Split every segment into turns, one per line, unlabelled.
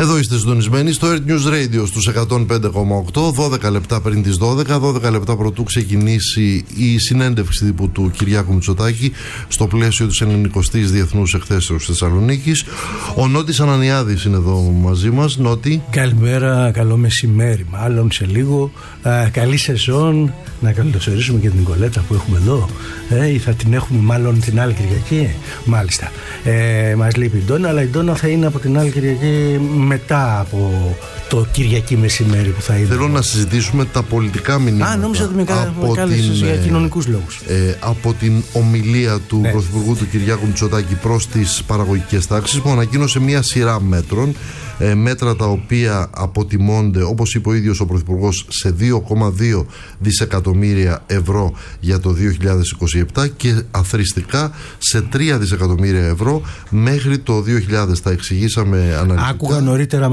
Εδώ είστε συντονισμένοι στο Earth News Radio στους 105,8, 12 λεπτά πριν τις 12 λεπτά πρωτού ξεκινήσει η συνέντευξη τύπου του Κυριάκου Μητσοτάκη στο πλαίσιο της 90ης Διεθνούς Εκθέσεως Θεσσαλονίκης. Ο Νότης Ανανιάδης είναι εδώ μαζί μας. Νότη.
Καλημέρα, καλό μεσημέρι, μάλλον σε λίγο. Καλή σεζόν. Να καλωσορίσουμε και την Νικολέτα που έχουμε εδώ. Ή θα την έχουμε μάλλον την άλλη Κυριακή. Μάλιστα. Μας λείπει η Ντόνα, αλλά η Ντόνα θα είναι από την άλλη Κυριακή μετά από το Κυριακή μεσημέρι που θα είναι.
Θέλω να συζητήσουμε τα πολιτικά μηνύματα.
Νόμιζα ότι με κάλεσες για κοινωνικούς λόγους.
Από την ομιλία του Πρωθυπουργού του Κυριάκου Μητσοτάκη προς τις παραγωγικές τάξεις, που ανακοίνωσε μια σειρά μέτρων. Μέτρα τα οποία αποτιμώνται, όπως είπε ο ίδιος ο Πρωθυπουργός, σε 2,2 δισεκατομμύρια ευρώ για το 2027 και αθροιστικά σε 3 δισεκατομμύρια ευρώ μέχρι το 2000. Τα εξηγήσαμε αναλυτικά.
Άκουγα νωρίτερα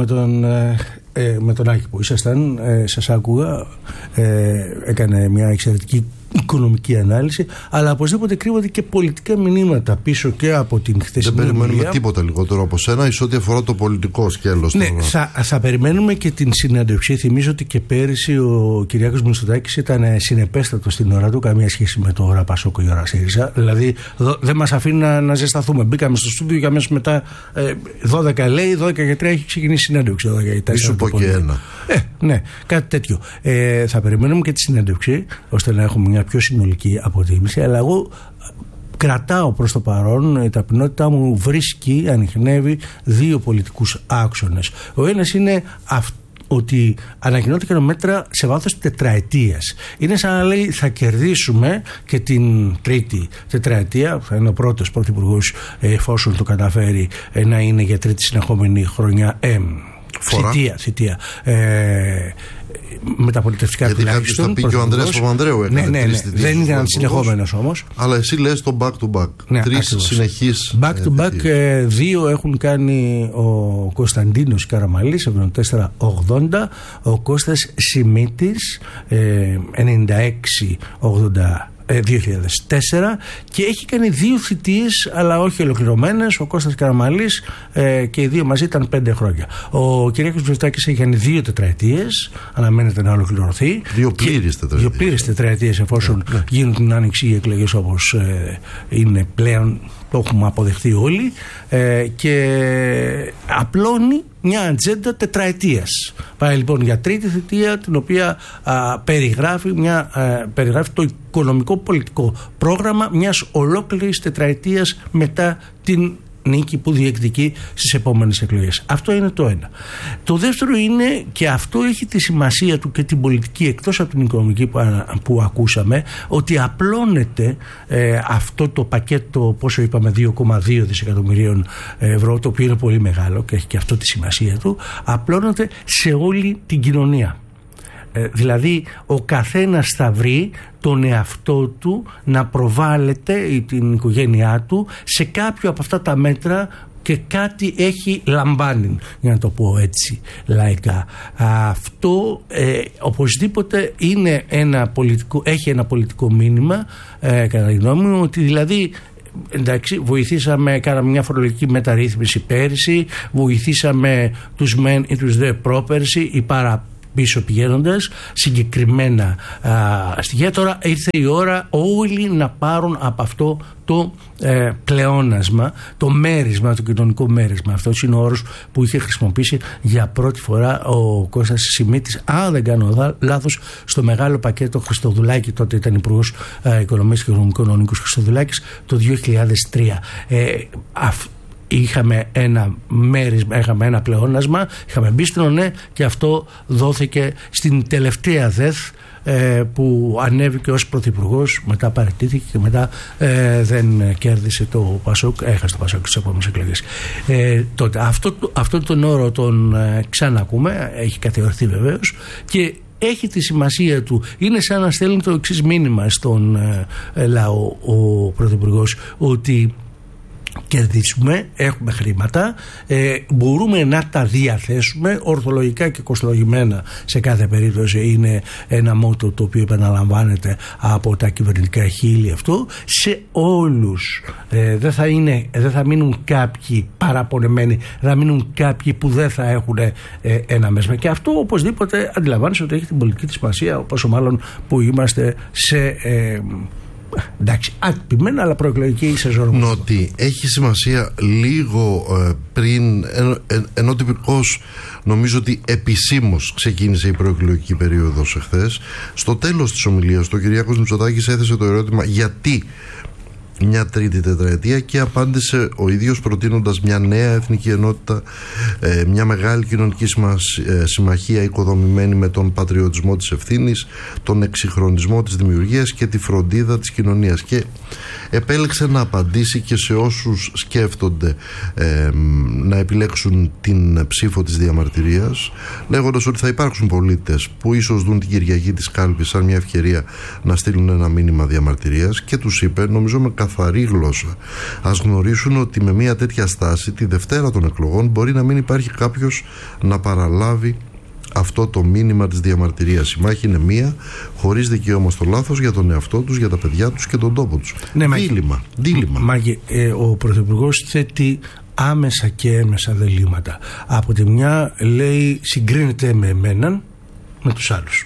με τον Άκη που ήσασταν, σας άκουγα, έκανε μια εξαιρετική οικονομική ανάλυση, αλλά οπωσδήποτε κρύβονται και πολιτικά μηνύματα πίσω και από την χθεσινή.
Δεν περιμένουμε τίποτα λιγότερο από σένα εις ό,τι αφορά το πολιτικό σκέλος.
Ναι, θα περιμένουμε και την συνέντευξη. Θυμίζω ότι και πέρυσι ο Κυριάκος Μητσοτάκης ήταν συνεπέστατος στην ώρα του, καμία σχέση με το ώρα Πασόκο ή ώρα ΣΥΡΙΖΑ. Δηλαδή δεν μας αφήνει να ζεσταθούμε. Μπήκαμε στο στούντιο και αμέσως μετά 12 λέει, 12 και 3 έχει ξεκινήσει η συνέντευξη.
Μη σου πω και ένα.
Ναι, κάτι τέτοιο. Θα περιμένουμε και τη συνέντευξη ώστε να έχουμε μια πιο συνολική αποτίμηση, αλλά εγώ κρατάω προς το παρόν, η ταπεινότητά μου βρίσκει, ανιχνεύει δύο πολιτικούς άξονες. Ο ένας είναι ότι ανακοινώθηκαν μέτρα σε βάθος τετραετίας. Είναι σαν να λέει θα κερδίσουμε και την τρίτη τετραετία, θα είναι ο πρώτος πρωθυπουργός εφόσον το καταφέρει να είναι για τρίτη συνεχόμενη χρονιά θητεία. Μεταπολιτευτικά τουλάχιστον.
Γιατί κάποιος θα πει και ο Ανδρέας Παπανδρέου έκανε τρεις θητείες.
Δεν ήταν συνεχόμενος όμως.
Αλλά εσύ λες το back to back. Τρεις συνεχείς.
Back to back, δύο έχουν κάνει ο Κωνσταντίνος Καραμαλής 74-80, ο Κώστας Σιμίτης 96-2004 και έχει κάνει δύο θητείες αλλά όχι ολοκληρωμένες. Ο Κώστας Καραμαλής και οι δύο μαζί ήταν 5 χρόνια. Ο Κυριάκος Μητσοτάκης έχει κάνει 2 τετραετίες, αναμένεται να ολοκληρωθεί.
2 πλήρες
τετραετίες εφόσον γίνουν την άνοιξη οι εκλογές όπως είναι πλέον, το έχουμε αποδεχθεί όλοι, και απλώνει μια ατζέντα τετραετίας. Πάει λοιπόν για τρίτη θητεία, την οποία περιγράφει το οικονομικό πολιτικό πρόγραμμα μιας ολόκληρης τετραετίας μετά την νίκη που διεκδικεί στις επόμενες εκλογές. Αυτό είναι το ένα. Το δεύτερο είναι, και αυτό έχει τη σημασία του και την πολιτική εκτός από την οικονομική που ακούσαμε, ότι απλώνεται αυτό το πακέτο, πόσο είπαμε, 2,2 δισεκατομμυρίων ευρώ, το οποίο είναι πολύ μεγάλο και έχει και αυτό τη σημασία του, απλώνεται σε όλη την κοινωνία. Δηλαδή ο καθένας θα βρει τον εαυτό του να προβάλλεται ή την οικογένειά του σε κάποιο από αυτά τα μέτρα και κάτι έχει λαμβάνει, για να το πω έτσι λαϊκά. Αυτό οπωσδήποτε είναι έχει ένα πολιτικό μήνυμα, κατά τη γνώμη μου, ότι δηλαδή εντάξει, βοηθήσαμε, κάναμε μια φορολογική μεταρρύθμιση πέρυσι, βοηθήσαμε τους μεν ή τους δε πρόπερσι ή πίσω πηγαίνοντας συγκεκριμένα στοιχεία. Τώρα ήρθε η ώρα όλοι να πάρουν από αυτό το πλεόνασμα, το μέρισμα, το κοινωνικό μέρισμα. Αυτός είναι ο όρος που είχε χρησιμοποιήσει για πρώτη φορά ο Κώστας Σιμίτης, αν δεν κάνω λάθος, στο μεγάλο πακέτο Χριστοδουλάκη, τότε ήταν υπουργός Οικονομίας και Οικονομικών ο Νίκος Χριστοδουλάκης, το 2003. Είχαμε ένα μέρισμα, είχαμε ένα πλεόνασμα, είχαμε μπει στην ΟΝΕ και αυτό δόθηκε στην τελευταία ΔΕΘ που ανέβηκε ως πρωθυπουργός, μετά παραιτήθηκε και μετά δεν κέρδισε το Πασόκ, έχασε το Πασόκ στις επόμενες εκλογές. Τότε αυτό τον όρο τον ξανακούμε, έχει καθιερωθεί βεβαίως και έχει τη σημασία του. Είναι σαν να στέλνει το εξής μήνυμα στον λαό ο πρωθυπουργός, ότι κερδίσουμε, έχουμε χρήματα, μπορούμε να τα διαθέσουμε ορθολογικά και κοστολογημένα σε κάθε περίπτωση. Είναι ένα μότο το οποίο επαναλαμβάνεται από τα κυβερνητικά χείλη αυτό σε όλους. Δεν θα μείνουν κάποιοι παραπονεμένοι, θα μείνουν κάποιοι που δεν θα έχουν ένα μέσα, και αυτό οπωσδήποτε αντιλαμβάνεσαι ότι έχει την πολιτική της σημασία, πόσο μάλλον που είμαστε σε εντάξει, άτυπημένα, αλλά προεκλογική σεζόν.
Ότι έχει σημασία λίγο πριν, ενώ τυπικώς νομίζω ότι επισήμως ξεκίνησε η προεκλογική περίοδος εχθές. Στο τέλος της ομιλίας του, ο Κυριάκος Μητσοτάκης έθεσε το ερώτημα γιατί μια τρίτη τετραετία, και απάντησε ο ίδιος προτείνοντας μια νέα εθνική ενότητα, μια μεγάλη κοινωνική συμμαχία οικοδομημένη με τον πατριωτισμό της ευθύνης, τον εξυγχρονισμό της δημιουργίας και τη φροντίδα της κοινωνίας, και επέλεξε να απαντήσει και σε όσους σκέφτονται να επιλέξουν την ψήφο της διαμαρτυρίας, λέγοντας ότι θα υπάρξουν πολίτες που ίσως δουν την Κυριακή της κάλπης σαν μια ευκαιρία να στείλουν ένα μήνυμα διαμαρτυρίας, και τους είπε, νομίζω με καθαρή γλώσσα, ας γνωρίσουν ότι με μια τέτοια στάση τη Δευτέρα των εκλογών μπορεί να μην υπάρχει κάποιος να παραλάβει αυτό το μήνυμα της διαμαρτυρίας. Η μάχη είναι μία, χωρίς δικαίωμα στο λάθος, για τον εαυτό τους, για τα παιδιά τους και τον τόπο τους. Ναι, δίλημμα.
Μάκη, ο Πρωθυπουργός θέτει άμεσα και έμεσα διλήμματα. Από τη μια λέει συγκρίνεται με εμέναν, με τους άλλους.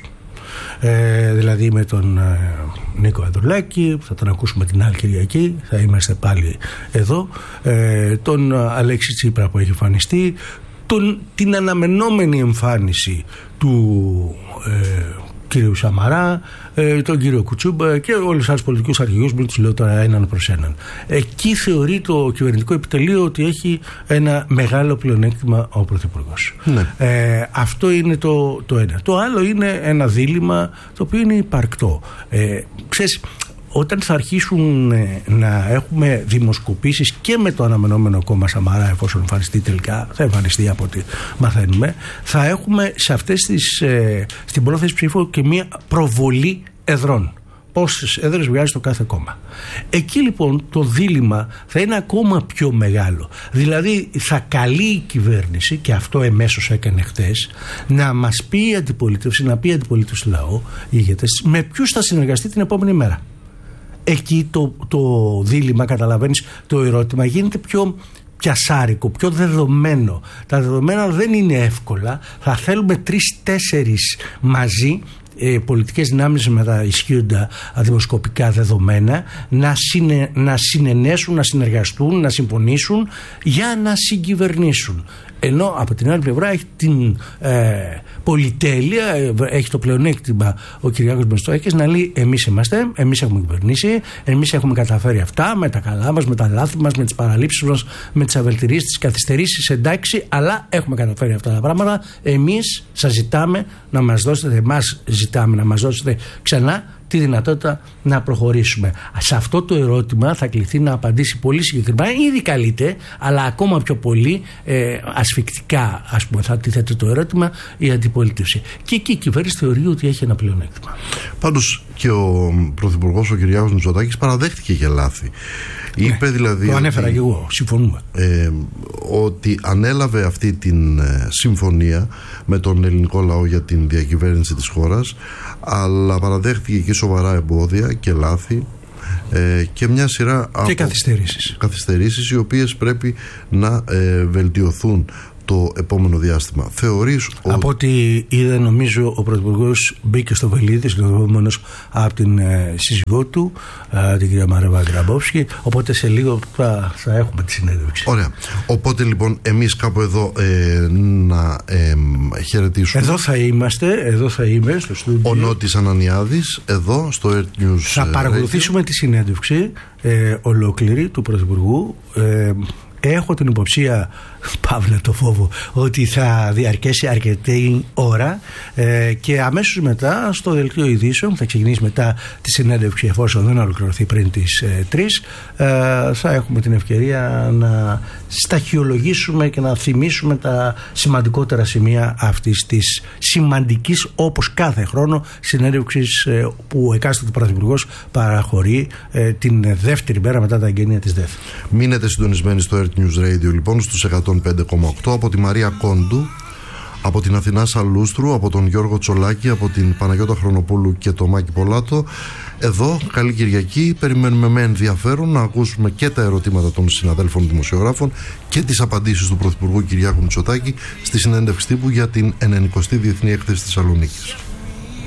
Δηλαδή με τον Νίκο Ανδρουλάκη, θα τον ακούσουμε την άλλη Κυριακή, θα είμαστε πάλι εδώ, τον Αλέξη Τσίπρα που έχει εμφανιστεί, την αναμενόμενη εμφάνιση του κύριου Σαμαρά, τον κύριο Κουτσούμπα και όλους τους άλλους πολιτικούς αρχηγούς, μην τους λέω τώρα έναν προς έναν. Εκεί θεωρεί το κυβερνητικό επιτελείο ότι έχει ένα μεγάλο πλεονέκτημα ο Πρωθυπουργός. Ναι. Αυτό είναι το ένα. Το άλλο είναι ένα δίλημμα το οποίο είναι υπαρκτό. Ξέρεις, όταν θα αρχίσουν να έχουμε δημοσκοπήσεις και με το αναμενόμενο κόμμα Σαμαρά, εφόσον εμφανιστεί τελικά, θα εμφανιστεί από ό,τι μαθαίνουμε, θα έχουμε σε αυτές στην πρόθεση ψήφου και μια προβολή εδρών. Πόσες έδρες βγάζει το κάθε κόμμα. Εκεί λοιπόν το δίλημμα θα είναι ακόμα πιο μεγάλο. Δηλαδή θα καλεί η κυβέρνηση, και αυτό εμέσως έκανε χτες, να μας πει η αντιπολίτευση, να πει η αντιπολίτευση του λαού, οι ηγέτες, με ποιους θα συνεργαστεί την επόμενη μέρα. Εκεί το δίλημμα, καταλαβαίνεις, το ερώτημα γίνεται πιο πιασάρικο, πιο δεδομένο. Τα δεδομένα δεν είναι εύκολα. Θα θέλουμε 3-4 μαζί πολιτικές δυνάμεις με τα ισχύοντα δημοσκοπικά δεδομένα να συνενέσουν, να συνεργαστούν, να συμφωνήσουν για να συγκυβερνήσουν. Ενώ από την άλλη πλευρά έχει την πολυτέλεια, έχει το πλεονέκτημα ο Κυριάκος Μητσοτάκης να λέει εμείς είμαστε, εμείς έχουμε κυβερνήσει, εμείς έχουμε καταφέρει αυτά με τα καλά μας, με τα λάθη μας, με τις παραλήψεις μας, με τις αβελτηρίες, τις καθυστερήσεις, εντάξει, αλλά έχουμε καταφέρει αυτά τα πράγματα. Εμείς σας ζητάμε να μας δώσετε, ζητάμε να μας δώσετε ξανά τη δυνατότητα να προχωρήσουμε. Σε αυτό το ερώτημα θα κληθεί να απαντήσει πολύ συγκεκριμένα, ήδη καλείται, αλλά ακόμα πιο πολύ ασφικτικά, ας πούμε, θα τίθεται το ερώτημα η αντιπολίτευση. Και εκεί η κυβέρνηση θεωρεί ότι έχει ένα πλεονέκτημα.
Πάντως και ο Πρωθυπουργός ο Κυριάκος Μητσοτάκης παραδέχτηκε για λάθη. Είπε δηλαδή.
Το ανέφερα και εγώ, συμφωνούμε.
Ότι ανέλαβε αυτή την συμφωνία με τον ελληνικό λαό για την διακυβέρνηση της χώρας, αλλά παραδέχτηκε και σοβαρά εμπόδια και λάθη και μια σειρά
και
καθυστερήσεις οι οποίες πρέπει να βελτιωθούν το επόμενο διάστημα. Θεωρείς
από ό,τι είδα, νομίζω ο Πρωθυπουργός μπήκε στο βελίδι συνοδευόμενος από την σύζυγό του, την κυρία Μαρέβα Γκραμπόφσκι, οπότε σε λίγο θα έχουμε τη συνέντευξη.
Ωραία. Οπότε λοιπόν εμείς κάπου εδώ να χαιρετήσουμε.
Εδώ θα είμαι στο στούντιο.
Ο Νότης Ανανιάδης, εδώ στο Earth News.
Θα παρακολουθήσουμε τη συνέντευξη ολόκληρη του Πρωθυπουργού. έχω την υποψία, παύλα το φόβο, ότι θα διαρκέσει αρκετή ώρα και αμέσως μετά στο δελτίο ειδήσεων, θα ξεκινήσει μετά τη συνέντευξη, εφόσον δεν ολοκληρωθεί πριν τις 3, θα έχουμε την ευκαιρία να σταχυολογήσουμε και να θυμίσουμε τα σημαντικότερα σημεία αυτής της σημαντικής, όπως κάθε χρόνο, συνέντευξης που ο εκάστοτε πρωθυπουργός παραχωρεί την δεύτερη μέρα μετά τα εγγένεια της ΔΕΘ.
Μείνετε συντονισμένοι στο Earth News Radio λοιπόν στους 105,8. Από τη Μαρία Κόντου, από την Αθηνά Σαλούστρου, από τον Γιώργο Τσολάκη, από την Παναγιώτα Χρονοπούλου και το Μάκη Πολάτο. Εδώ, καλή Κυριακή. Περιμένουμε με ενδιαφέρον να ακούσουμε και τα ερωτήματα των συναδέλφων δημοσιογράφων και τις απαντήσεις του Πρωθυπουργού Κυριάκου Μητσοτάκη στη συνέντευξη τύπου για την 90η Διεθνή Έκθεση Θεσσαλονίκης.